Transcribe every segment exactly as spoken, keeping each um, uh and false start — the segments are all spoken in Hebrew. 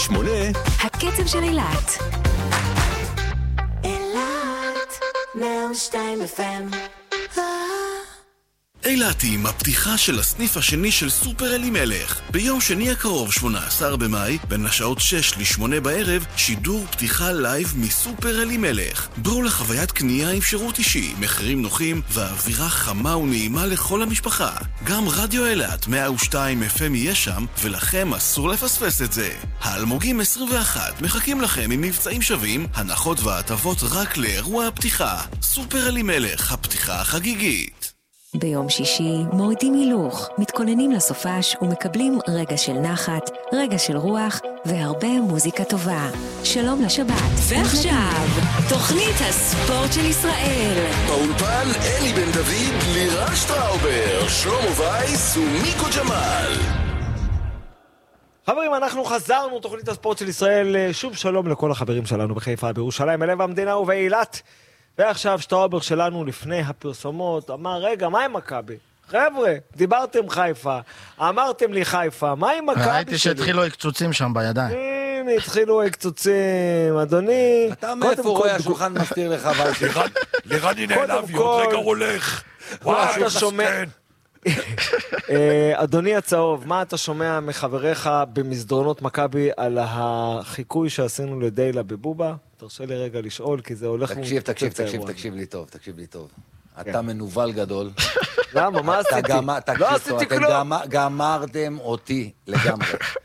שמונה הקצב של אילת. אילת מאה ושתיים אף אם. אילתים, הפתיחה של הסניף השני של סופר אלימלך. ביום שני הקרוב, שמונה עשר במאי, בין השעות שש לשמונה בערב, שידור פתיחה לייב מסופר אלימלך. בואו לחוויית קנייה עם שירות אישי, מחירים נוחים ואווירה חמה ונעימה לכל המשפחה. גם רדיו אילת מאה ושתיים אף אם יהיה שם, ולכם אסור לפספס את זה. האלמוגים עשרים ואחת מחכים לכם עם מבצעים שווים, הנחות והטבות רק לאירוע הפתיחה. סופר אלימלך, הפתיחה החגיגית. ביום שישי מורידים הילוך, מתכוננים לסופש ומקבלים רגע של נחת, רגע של רוח והרבה מוזיקה טובה. שלום לשבת. ועכשיו, תוכנית הספורט של ישראל. באולפן אלי בן דוד, לירה שטראובר, שלמה וייס ומיקו ג'מאל. חברים, אנחנו חזרנו, תוכנית הספורט של ישראל. שוב שלום לכל החברים שלנו בחיפה, בירושלים, בלב המדינה ובאילת. ועכשיו שטראובר שלנו לפני הפרסומות אמר, רגע, מה עם מכבי? חבר'ה, דיברתם חיפה, אמרתם לי חיפה, מה עם מכבי שלי? ראיתי שהתחילו הקצוצים שם בידיים. הנה, התחילו הקצוצים, אדוני. אתה מאיפה רואה השולחן מסתיר לך, לירני נעלב, עוד רגע הולך. וואי, אתה שומע... אדוני הצהוב, מה אתה שומע מחבריך במסדרונות מכבי על החיקוי שעשינו לדיילה בבובה? תרשה לי רגע לשאול, כי זה הולך... תקשיב, תקשיב, תקשיב, תקשיב לי טוב, תקשיב לי טוב. אתה מנובל גדול. למה? מה עשיתי? לא עשיתי כלום. גמרתם אותי לגמרי.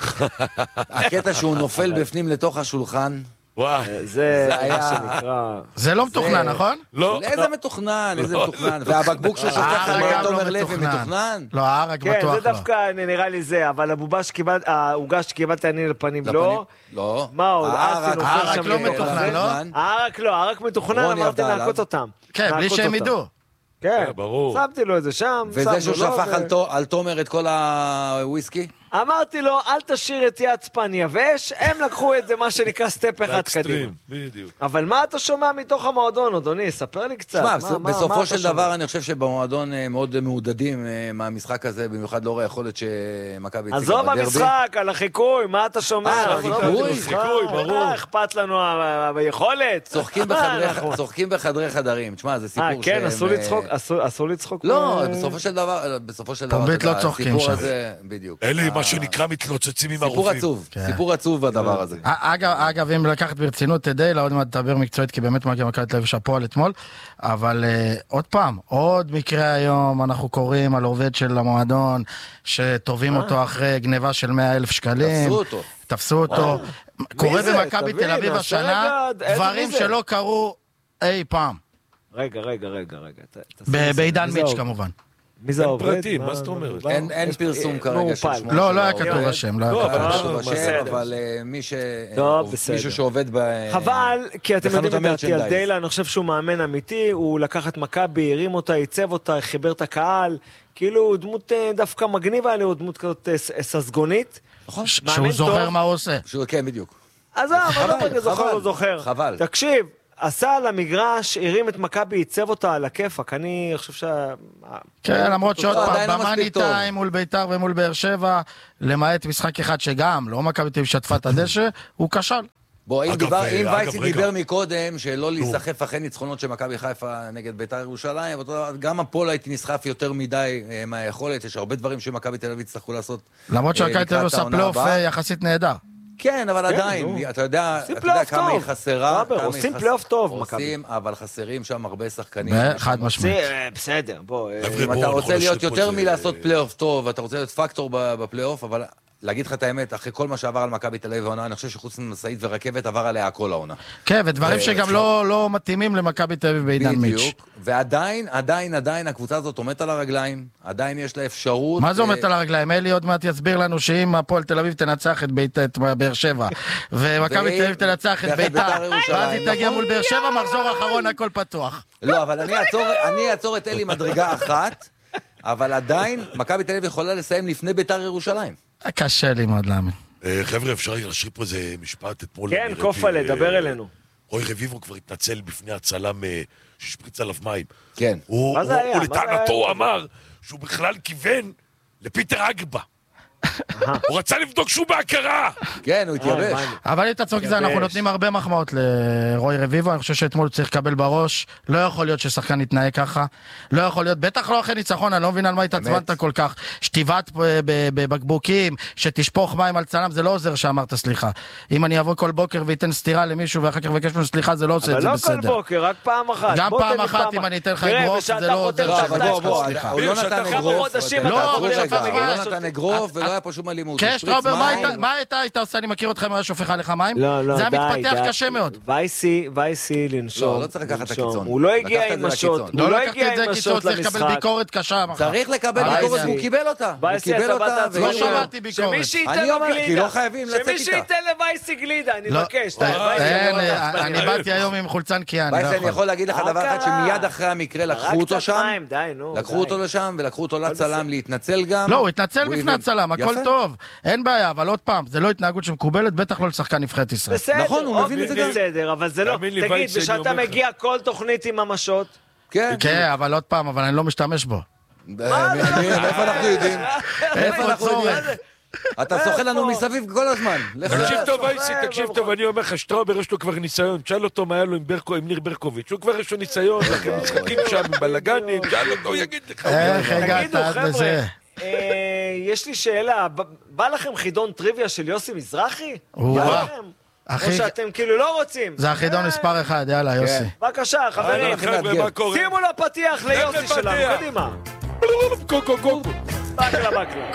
הקטע שהוא נופל בפנים לתוך השולחן... זה היה שנקרא... זה לא מתוכנן, נכון? לא. איזה מתוכנן, איזה מתוכנן. והבקבוק ששופך על תומר לוי מתוכנן? לא, הערק בטוח לא. כן, זה דווקא נראה לי זה, אבל העוגה שקיבלת אני לפנים לא. לא. מה עוד? הערק לא מתוכנן, לא? הערק לא, הערק מתוכנן, אמרתי להקות אותם. כן, בלי שהם ידעו. כן, שמתי לו את זה שם. וזה שהוא שפך על תומר את כל הוויסקי? אמרתי לו, אל תשאיר את יד ספן יבש, הם לקחו את זה מה שנקרא סטפ אחד קדימה. אבל מה אתה שומע מתוך המועדון, אדוני? ספר לי קצת. בסופו של דבר אני חושב שבמועדון מאוד מעודדים מהמשחק הזה, במיוחד לאור היכולת שמכבי הציגה בדרבי. עזוב המשחק, על החיקוי, מה אתה שומע? חיקוי, ברור. אכפת לנו היכולת. צוחקים בחדרי חדרים. תשמע, זה סיפור כן, אסור לצחוק. לא, בסופו של דבר, בסופו של דבר, פומבית לא צוחקים שם. בדיוק. אלי, מה שנקרא מתלוצצים עם הרופאים. סיפור עצוב, סיפור עצוב בדבר הזה. אגב, אם לקחת ברצינות את דיילה, עוד מעט תדבר מקצועית, כי באמת מכבי תל אביב שפוע אתמול, אבל עוד פעם, עוד מקרה היום, אנחנו קוראים על עובד של המועדון, שטובים אותו אחרי גניבה של מאה אלף שקלים. תפסו אותו. תפסו אותו. קורה במכבי תל אביב השנה, דברים שלא קרו אי פעם. רגע, רגע, רגע, רגע. בעידן מיץ' כמובן. מי זה העובד? פרטים, מה זאת אומרת? אין פרסום כרגע של שמו. לא, לא היה כתוב השם, לא היה כתוב השם, אבל מישהו שעובד ב... חבל, כי אתם יודעים לדעתי על דיילה, אני חושב שהוא מאמן אמיתי, הוא לקח את מכבי, הרים אותה, ייצב אותה, חיבר את הקהל, כאילו דמות דווקא מגניבה עליה, דמות כזאת ססגונית. שהוא זוכר מה הוא עושה. כן, בדיוק. אז לא רגע זוכר, לא זוכר. חבל. תקשיב. עשה על המגרש, הרים את מכבי, ייצב אותה על הכיפק, אני חושב ש... כן, למרות שעוד פעם, במאני טיים מול ביתר ומול באר שבע, למעט משחק אחד שגם, לא מכבי תל אביב שטפה את הדשא, הוא כשל. בוא, אם וייסי דיבר מקודם, שלא להיסחף אחרי ניצחונות של מכבי חיפה נגד ביתר ירושלים, גם הפועל הייתי נסחף יותר מדי מהיכולת, יש הרבה דברים שמכבי תל אביב יצטרכו לעשות. למרות שמכבי תל אביב עושה פלייאוף יחסית נהדר. כן, אבל עדיין, אתה יודע כמה היא חסרה. עושים פלייאוף טוב, עושים, אבל חסרים שם הרבה שחקנים. חד משמעית. בסדר, בוא. אם אתה רוצה להיות יותר מלעשות פלייאוף טוב, אתה רוצה להיות פקטור בפלייאוף, אבל להגיד לך את האמת, אחרי כל מה שעבר על מכבי תל אביב העונה, אני חושב שחוץ ממשאית ורכבת עבר עליה הכל העונה. כן, ודברים שגם לא מתאימים למכבי תל אביב בעידן מיץ'. ועדיין, עדיין, עדיין הקבוצה הזאת עומדת על הרגליים, עדיין יש לה אפשרות... מה זה עומדת על הרגליים? אלי עוד מעט יסביר לנו שאם הפועל תל אביב תנצח את באר שבע, ומכבי תל אביב תנצח את ביתר, ואז היא תגיע מול באר שבע, מחזור אחרון הכל פתוח. לא, אבל אני אעצור את אלי מדרגה אחת, אבל עדיין מכבי תל אביב יכולה לסיים לפני ביתר ירושלים. קשה לי מאוד להאמין. חבר'ה, אפשר להשאיר פה איזה משפט אתמול. כן, קופלה, דבר אלינו. רוי רביבו כבר התנצל בפני הצלם ששפריץ עליו מים. כן. הוא לטענתו אמר שהוא בכלל כיוון לפיטר אגבה. הוא רצה לבדוק שהוא בהכרה. כן, הוא התייבש. אבל אם אתה צוחק זה, אנחנו נותנים הרבה מחמאות לרוי רביבו, אני חושב שאתמול הוא צריך לקבל בראש, לא יכול להיות ששחקן יתנהג ככה, לא יכול להיות, בטח לא אחרי ניצחון, אני לא מבין על מה התעצבנת כל כך, שתיבת בבקבוקים, שתשפוך מים על צלם, זה לא עוזר שאמרת סליחה. אם אני אבוא כל בוקר ואתן סתירה למישהו ואחר כך ובקש ממנו סליחה, זה לא עושה את זה בסדר. אבל לא כל בוקר, רק פעם אחת. גם פעם אחת, אם אני אתן לך אגרוף, זה לא עוזר סליחה. הוא לא נתן אגרוף, הוא לא נתן אגרוף ולא היה פה שום אלימות. כן, שטראובר, מה הייתה היית עושה? אני מכיר אותך אם היה שופך עליך מים? לא, לא, זה היה די, מתפתח די. קשה מאוד. וייסי, וייסי לנשום. לא, לא צריך לקחת את הקיצון. הוא לא הגיע לקחת את עם זה משות. לקיצון. הוא לא לא לקחתי הגיע את זה עם קיצון, משות צריך לקבל למשחק. ביקורת קשה מחר. צריך לקבל וייסי. ביקורת, והוא קיבל אותה. הוא וייסי, קיבל אתה אותה. באת ולא לא ואומר, שמעתי ביקורת. שמי שייתן אני לו אומר, כי גלידה. לא חייבים לצאת שמי איתה. שייתן לווייסי גלידה, אני לא, מבקש. די, אה, וייסי, אין, אתה לא אה, תעצבן. אני באתי היום עם חולצן קיאן, וייסי, אני יכול להגיד לך מה דבר אחד, קרה? שמיד אחרי המקרה רק לקחו אותו קצת שם, מים, די, נו, לקחו די. אותו לשם ולקחו אותו לצלם להתנצל גם. לא, הוא התנצל הוא בפני הבין. הצלם, הכל יפה. טוב, אין בעיה, אבל עוד פעם, זה לא התנהגות שמקובלת, בטח לא לשחקן נבחרת ישראל. בסדר, נכון, הוא מבין את זה גם. בסדר, אבל זה לא... תאמין לי, תגיד, וייסי, אני ושאתה אומר לך. מגיע כל תוכנית עם המשות, כן. כן, אבל עוד פעם, אבל אני לא משתמש בו. איפה אנחנו יודעים? איפה אנחנו צורך? יודעים? אתה שוחה לנו מסביב כל הזמן. לך. תקשיב טוב, אה, וייסי, אה, תקשיב אה, טוב, אני אומר לך, שטראובר יש לו כבר ניסיון, תשאל אותו מה היה לו עם ברקו, עם ניר ברקוביץ', הוא כבר יש לו ניסיון, לכן משחקים שם, עם בלגנים, תשאל אותו, הוא יגיד לך. איך הגעת תגידו, עד חבר'ה, לזה? אה, יש לי שאלה, ב- בא לכם חידון טריוויה של יוסי מזרחי? וואו. בא לכם? או אחי, שאתם כאילו לא רוצים? זה החידון מספר אחד, יאללה, יוסי. בבקשה, חברים, אהלן, חבר'ה, מה קורה? שימו לו פתיח ליוסי לפתיח. שלנו, קדימה. קוקו קוקו. בקלה בקלה.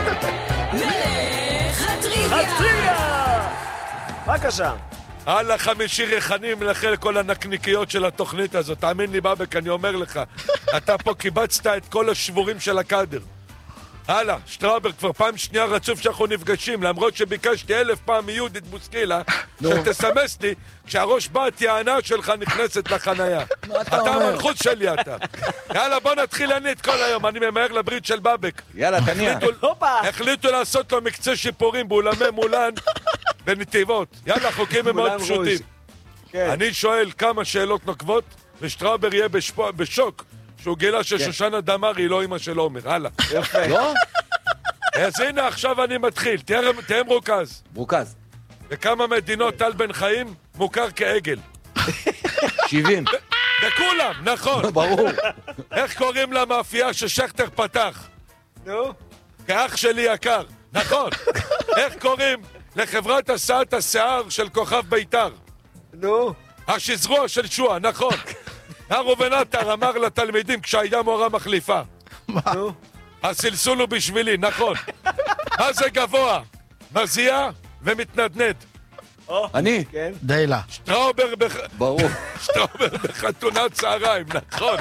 מלך הטריוויה! הטריוויה! בבקשה. על החמישי ריחנים לכן כל הנקניקיות של התוכנית הזאת. תאמין לי, בבק, אני אומר לך, אתה פה קיבצת את כל השבורים של הקאדר. הלאה, שטראובר, כבר פעם שנייה רצוף שאנחנו נפגשים, למרות שביקשתי אלף פעם מיהודית בוסקילה, שתסמס לי, כשהראש בת הענה שלך נכנסת לחנייה. אתה המנחוס שלי אתה. יאללה, בוא נתחיל אני את כל היום, אני ממהר לברית של בבק. יאללה, תניע. החליטו- הופה. החליטו לעשות לו מקצה שיפורים באולמי מולן בנתיבות. יאללה, חוקים הם מאוד מולן פשוטים. רוז'. כן. אני שואל כמה שאלות נוקבות, ושטראובר יהיה בשפו- בשוק, שהוא גילה ששושנה דמארי היא לא אמא של עומר. הלאה. יפה. לא? אז הנה, עכשיו אני מתחיל. תהיה תהיה מרוכז. מרוכז. בכמה מדינות טל בן חיים מוכר כעגל? שבעים. בכולם, נכון. ברור. איך קוראים למאפייה ששכטר פתח? נו. כאח שלי יקר. נכון. איך קוראים לחברת הסעת השיער של כוכב ביתר? נו. השזרוע של שועה, נכון. הראובן עטר אמר לתלמידים כשהייתה מורה מחליפה. נו. הסלסול הוא בשבילי, נכון. מה זה גבוה? מזיע ומתנדנד. אני? כן. דיילה. שטראובר בח... ברור. שטראובר בחתונת צהריים, נכון.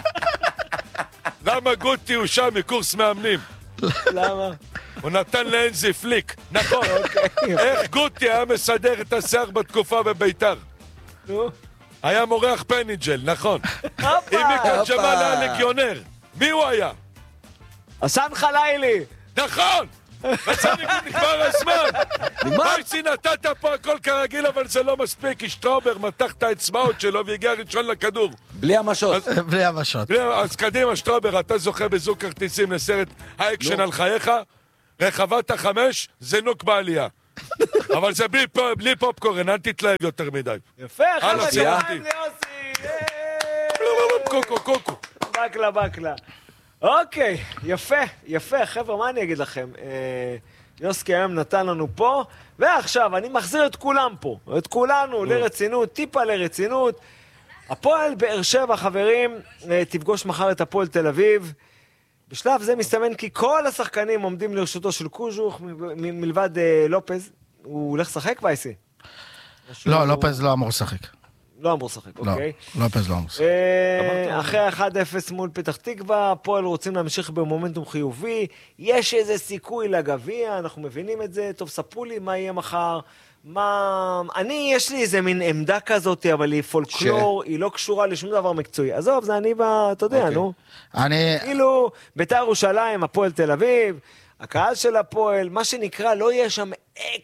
למה גוטי הוא שם מקורס מאמנים? למה? הוא נתן לאנזי פליק, נכון. איך גוטי היה מסדר את השיער בתקופה בביתר? נו. היה מורח פניג'ל, נכון. אם הופה. מכאן ג'מאל היה לגיונר, מי הוא היה? עשן חלילי. נכון! בצד נגמר הזמן! וייסי נתת פה הכל כרגיל, אבל זה לא מספיק, כי שטראובר מתח את האצבעות שלו והגיע ראשון לכדור. בלי המשות. בלי המשות. אז קדימה, שטראובר, אתה זוכה בזוג כרטיסים לסרט האקשן על חייך, רחבת החמש, זינוק בעלייה. אבל זה בלי, פו, בלי פופקורן, אל תתלהב יותר מדי. יפה, הלאה, חבר'ה, סיימתי. גמריים ליוסי. קוקו, קוקו. בקלה, בקלה. אוקיי, יפה, יפה, חבר'ה, מה אני אגיד לכם? אה, יוסקי היום נתן לנו פה, ועכשיו אני מחזיר את כולם פה, את כולנו לרצינות, טיפה לרצינות. הפועל באר שבע, חברים, אה, תפגוש מחר את הפועל תל אביב. בשלב זה מסתמן כי כל השחקנים עומדים לרשותו של קוז'וך, מ- מ- מלבד אה, לופז. הוא הולך לשחק, וייסי? לא, לופז לא אמור לשחק. לא אמור לשחק, לא, אוקיי. לופז לא אמור לשחק. אה, אחרי אחד אפס מול פתח תקווה, הפועל רוצים להמשיך במומנטום חיובי, יש איזה סיכוי לגביע, אנחנו מבינים את זה, טוב, ספרו לי מה יהיה מחר, מה... אני, יש לי איזה מין עמדה כזאת, אבל היא פולקלור, היא לא קשורה לשום דבר מקצועי. עזוב, זה אני, ב... אתה יודע, נו. אני... כאילו, בית"ר ירושלים, הפועל תל אביב, הקהל של הפועל, מה שנקרא, לא יהיה שם אקס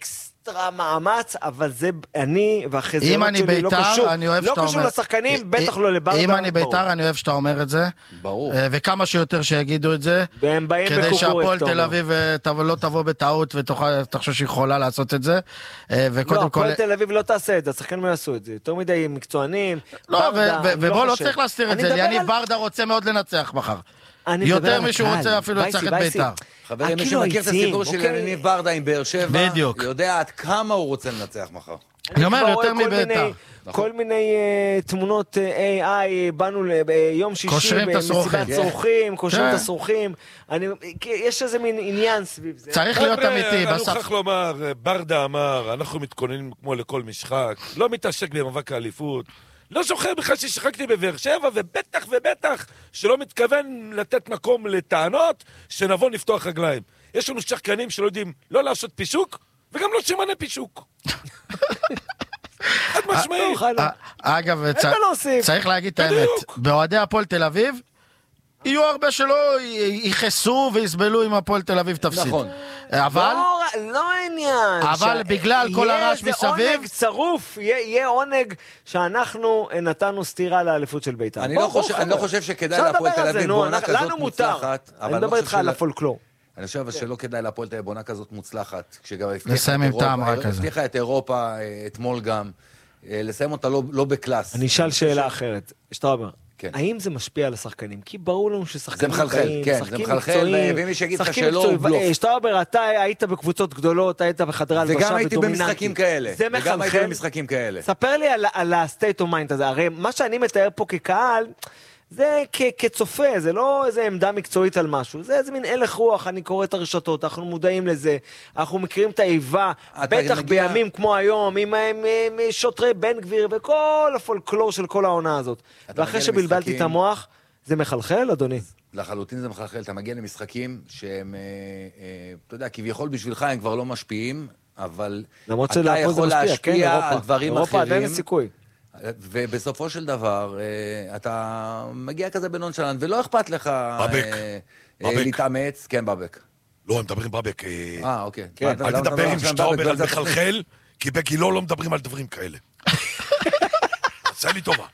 אקסטרה מאמץ, אבל זה אני אם והחזיונות אני שלי לא בית"ר, קשור. אני אוהב לא שאתה קשור אומר- לשחקנים, בטח לא לברדה. אם אני ברור. בית"ר, אני אוהב שאתה אומר את זה. ברור. אה, וכמה שיותר שיגידו את זה. והם באים כדי בקוקורק, שהפועל אתה תל אומר. אביב אה, תבוא- לא תבוא בטעות ותחשוב שהיא יכולה לעשות את זה. אה, לא, וקודם כל... הפועל תל אביב לא תעשה את זה, השחקנים לא יעשו את זה. יותר מדי מקצוענים. לא, ברדה, ו- ו- אני ובוא לא חושב. צריך להסתיר את אני זה. מדבר יניב על- ברדה רוצה מאוד לנצח מחר. אני מדבר יותר על משהוא הקהל. רוצה אפילו וייסי, לנצח את וייסי. בית"ר. חברים, מי כאילו שמכיר את היציעים, הסיפור של אוקיי. יניב ברדה עם באר שבע, בדיוק. יודע עד כמה הוא רוצה לנצח מחר. אני אומר, כבר יותר רואה כל מבית"ר. מיני- כל מיני אה, תמונות אה, איי איי, באנו ל- ביום שישי, קושרים את השרוכים. במסיבת צורכים, קושרים כן. את השרוכים. אני- יש איזה מין עניין סביב זה. צריך להיות חבר'ה, אמיתי. אני בסוף... מוכרח לומר, ברדה אמר, אנחנו מתכוננים כמו לכל משחק, לא מתעסק במאבק האליפות, לא זוכר בכלל ששיחקתי בבאר שבע, ובטח ובטח שלא מתכוון לתת מקום לטענות שנבוא נפתוח רגליים. יש לנו שחקנים שלא יודעים לא לעשות פישוק, וגם לא שימנה פישוק. חד משמעית. אה, אגב, צ- מה להוסיף? צריך להגיד את האמת, בדיוק. באוהדי הפועל תל אביב, יהיו הרבה שלא י- יכעסו ויסבלו אם הפועל תל אביב תפסיד. נכון. אבל, לא, לא העניין. אבל ש- בגלל כל יהיה הרעש איזה מסביב- עונג צרוף, יהיה יהיה עונג שאנחנו אה, נתנו סטירה לאליפות של בית"ר. אני בוא, לא בוא, חושב- חבר'ה. אני לא חושב שכדאי אפשר להפועל לדבר תל על זה, אביב נו, בעונה אנחנו- כזאת לנו מותר. מוצלחת, אבל אני אני לא מדבר חושב איתך על של- הפולקלור. אני חושב שלא כדאי להפועל תל אביב בעונה כזאת מוצלחת, כשגם הבטיחה לסיים את עם אירופה, טעם רע כזה. הבטיחה את אירופה אה, אתמול גם, אה, לסיים אותה לא- לא בקלאס. אני אשאל שאלה אחרת. שטראובר, כן. האם זה משפיע על השחקנים? כי ברור לנו ששחקנים זה מחלחל, באים, כן, זה משחקים מחלחל, מקצועיים, ומי שיגיד לך משחקים שלא, הוא מקצועיים. בלוף. אה, שטראובר, אתה היית בקבוצות גדולות, היית בחדרי הלבשה וגם ודומיננטי. הייתי במשחקים כאלה. זה וגם הייתי מחלחל? במשחקים כאלה. ספר לי על, על ה-state of mind הזה. הרי מה שאני מתאר פה כקהל, זה כ- כצופה, זה לא איזה עמדה מקצועית על משהו. זה איזה מין הלך רוח, אני קורא את הרשתות, אנחנו מודעים לזה, אנחנו מכירים את האיבה, אתה בטח מגיע- בימים כמו היום, עם, עם, עם שוטרי בן גביר וכל הפולקלור של כל העונה הזאת. אתה ואחרי מגיע שבלבלתי למשחקים- את המוח, זה מחלחל, אדוני? לחלוטין זה מחלחל, אתה מגיע למשחקים שהם, אה, אה, אתה יודע, כביכול בשבילך הם כבר לא משפיעים, אבל למרות אתה שלהפועל זה יכול משפיע, כן, להשפיע אירופה. על דברים אירופה עדיין אחרים, אין סיכוי. ובסופו של דבר, אה, אתה מגיע כזה בנונשלנט, ולא אכפת לך אה, בבק. אה, בבק. להתאמץ, כן, בבק. לא, הם מדברים בבק. אה, אה, אוקיי. כן, מה, אל למה אתה תדבר לא עם עכשיו שטראובר בבק? על זה- מחלחל, כי בגילו לא מדברים על דברים כאלה. עשה לי טובה.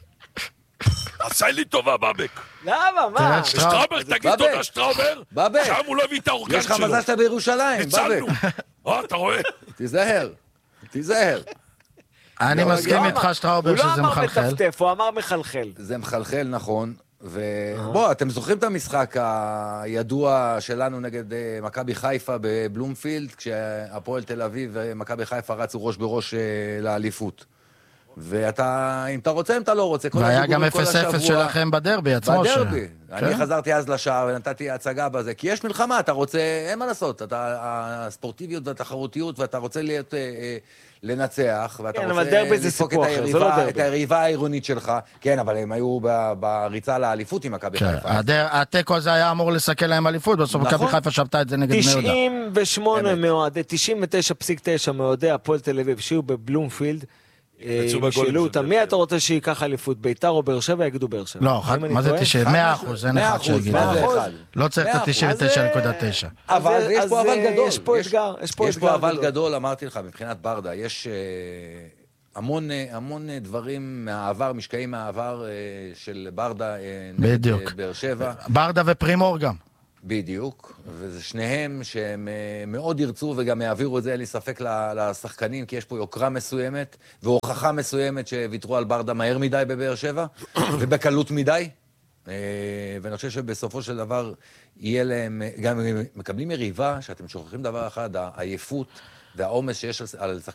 עשה לי טובה, בבק. למה, מה? תראה, שטראובר- שטראובר, תגיד בבק. תודה, שטראובר. בבק. שם הוא לא הביא את האורגן יש לך שלו. מזל שאתה בירושלים, ניצלנו. בבק. אה, אתה רואה? תיזהר, תיזהר. אני לא, מסכים לא איתך, אמר- שטראובר, הוא לא שזה אמר מחלחל. מטפטף, הוא אמר מחלחל. זה מחלחל, נכון. ובוא, אתם זוכרים את המשחק הידוע שלנו נגד אה, מכבי חיפה בבלומפילד, כשהפועל תל אביב ומכבי חיפה רצו ראש בראש אה, לאליפות. ואתה, אם אתה רוצה, אם אתה לא רוצה, כל והיה גם הדיבורים כל אפס אפס השבוע- שלכם בדרבי עצמו. ש- בדרבי. אני כן. חזרתי אז לשער ונתתי הצגה בזה, כי יש מלחמה, אתה רוצה, אין מה לעשות, אתה, הספורטיביות והתחרותיות, ואתה רוצה להיות, אה, אה, לנצח, ואתה כן, רוצה אבל דרבי זה לדפוק סיפור את אחר, זה לא היריבה- דרבי. את היריבה העירונית שלך. כן, אבל הם היו ב- בריצה לאליפות עם מכבי כן, חיפה. הדר- התיקו הזה היה אמור לסכן להם אליפות, בסוף נכון. מכבי חיפה שבתה את זה נגד בני יהודה. תשעים ושמונה אמת. מאוהדי, תשעים ותשע נקודה תשע מאוהדי הפועל תל אביב שהיו בבלומפילד, אה, יקפצו בגולים שאלו של אותם, באר מי שבע. אתה רוצה שייקח אליפות, ביתר או באר שבע? יגידו באר שבע. לא, האם אני מה זה טועה? תשעים? מאה אחוז, אין מאה אחד אחוז, שיגיד. מאה את זה. ואחד. לא צריך את מאה אחוז. ה-תשעים ותשע נקודה תשע. אבל אז- יש אז, פה אבל אה, גדול. יש פה אתגר, יש פה יש אתגר פה אבל גדול. גדול, אמרתי לך, מבחינת ברדה. יש אה, המון, אה, המון אה, דברים מהעבר, משקעים מהעבר אה, של ברדה אה, נגד בדיוק. אה, באר שבע. ברדה ופרימור גם. בדיוק, וזה שניהם שהם אה, מאוד ירצו וגם יעבירו את זה, אין לי ספק ל- לשחקנים, כי יש פה יוקרה מסוימת והוכחה מסוימת שוויתרו על ברדה מהר מדי בבאר שבע ובקלות מדי. אה, ואני חושב שבסופו של דבר יהיה להם, גם אם הם מקבלים יריבה, שאתם שוכחים דבר אחד, העייפות והעומס שיש על, על